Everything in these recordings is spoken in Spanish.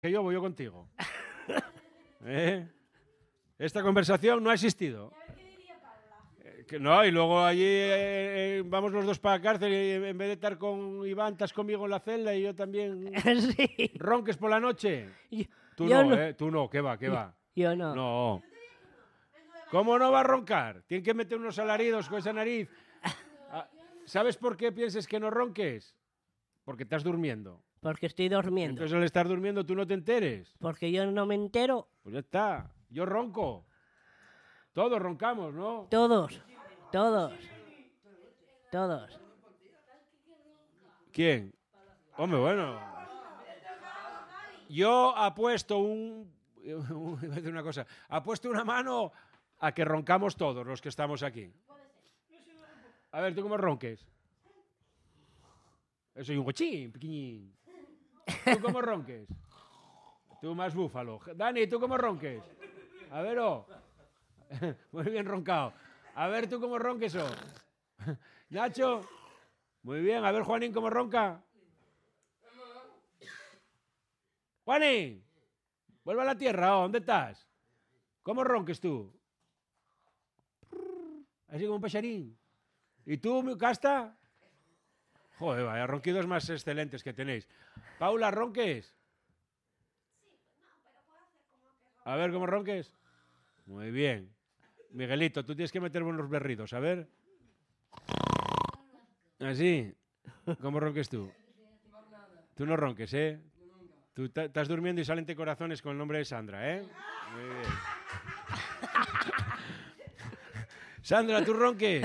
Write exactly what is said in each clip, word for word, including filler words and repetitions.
que yo voy yo contigo. ¿Eh? Esta conversación no ha existido. Eh, que no, y luego allí eh, vamos los dos para la cárcel y en vez de estar con Iván, estás conmigo en la celda y yo también. Sí. ¿Ronques por la noche? Yo, Tú yo no, no, ¿eh? Tú no, ¿qué va, qué va? yo no. No. ¿Cómo no va a roncar? Tiene que meter unos alaridos con esa nariz. Ah, ¿sabes por qué pienses que no ronques? Porque estás durmiendo. Porque estoy durmiendo. Entonces al estar durmiendo tú no te enteres. Porque yo no me entero. Pues ya está. Yo ronco. Todos roncamos, ¿no? Todos, todos, todos. ¿Quién? Hombre, bueno. Yo apuesto un... Voy a decir una cosa. Apuesto una mano a que roncamos todos los que estamos aquí. A ver, ¿tú cómo ronques? Soy un gochín, pequeñín. ¿Tú cómo ronques? Tú más búfalo. Dani, ¿tú cómo ronques? A ver, oh. Muy bien roncado. A ver, ¿tú cómo ronques, oh? Nacho. Muy bien. A ver, Juanín, ¿cómo ronca? Juanín. Vuelve a la tierra, oh. ¿Dónde estás? ¿Cómo ronques tú? Así como un pacharín. ¿Y tú, mi casta? Joder, vaya ronquidos más excelentes que tenéis. Paula, ¿ronques? A ver, ¿cómo ronques? Muy bien. Miguelito, tú tienes que meter buenos berridos, a ver. Así. ¿Cómo ronques tú? Tú no ronques, ¿eh? Tú estás durmiendo y salen te corazones con el nombre de Sandra, ¿eh? Muy bien. Sandra, ¿tú ronques?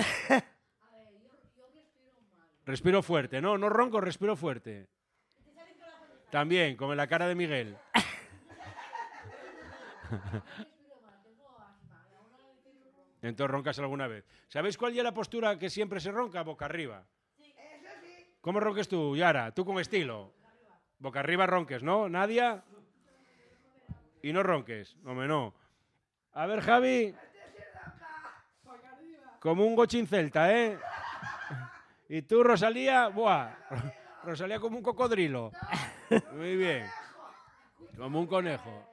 Respiro fuerte. No, no ronco, respiro fuerte. También, como en la cara de Miguel. Entonces roncas alguna vez. ¿Sabéis cuál es la postura que siempre se ronca? Boca arriba. ¿Cómo ronques tú, Yara? Tú con estilo. Boca arriba ronques, ¿no? ¿Nadia? Y no ronques. Hombre, no. A ver, Javi. Como un gochín celta, ¿eh? Y tú, Rosalía, buah, Rosalía como un cocodrilo. Muy bien. Como un conejo.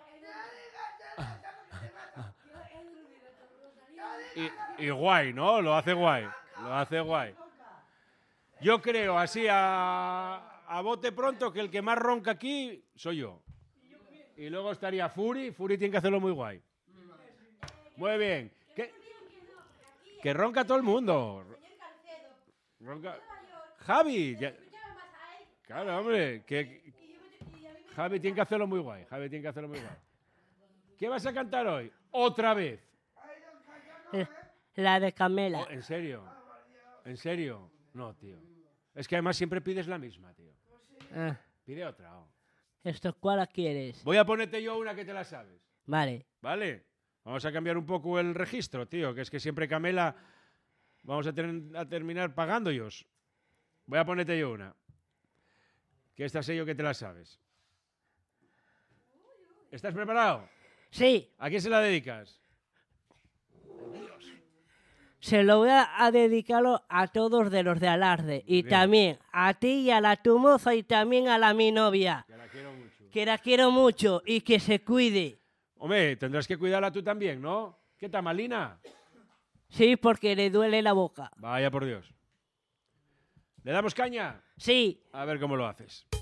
Y, y guay, ¿no? Lo hace guay. Lo hace guay. Yo creo, así a, a bote pronto, que el que más ronca aquí soy yo. Y luego estaría Furi. Furi tiene que hacerlo muy guay. Muy bien. ¿Qué? Que ronca todo el mundo. Ronca. Javi. Ya... Claro, hombre. Que... Javi tiene que hacerlo muy guay. Javi tiene que hacerlo muy guay. ¿Qué vas a cantar hoy? Otra vez. La de Camela. Oh, ¿en serio? ¿En serio? No, tío. Es que además siempre pides la misma, tío. Ah, Pide otra. Oh. ¿Esto cuál la quieres? Voy a ponerte yo una que te la sabes. Vale. ¿Vale? Vamos a cambiar un poco el registro, tío. Que es que siempre Camela... Vamos a, ter a terminar pagando ellos. Voy a ponerte yo una. Que esta sé yo que te la sabes. ¿Estás preparado? Sí. ¿A quién se la dedicas? Se lo voy a, a dedicarlo a todos de los de Alarde. Y Bien. también a ti y a la tu moza y también a la mi novia. Que la quiero mucho. Que la quiero mucho y que se cuide. Hombre, tendrás que cuidarla tú también, ¿no? ¿Qué tal, Malina? Sí, porque le duele la boca. Vaya por Dios. ¿Le damos caña? Sí. A ver cómo lo haces.